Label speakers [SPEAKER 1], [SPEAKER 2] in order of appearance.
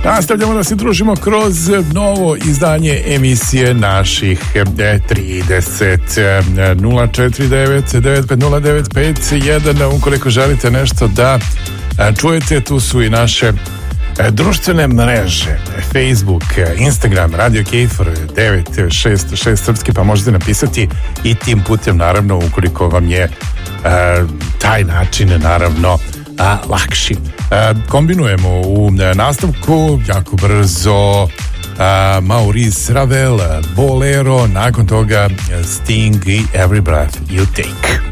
[SPEAKER 1] Nastavljamo da se družimo kroz novo izdanje emisije naših 30 049 950 ukoliko želite nešto da čujete, tu su i naše društvene mreže, Facebook, Instagram, Radio Kejfor 966 srpski, pa možete napisati i tim putem, naravno, ukoliko vam je taj način, naravno, lakši. Kombinujemo u nastavku jako brzo Maurice Ravel, Bolero, nakon toga Sting i Every Breath You Take.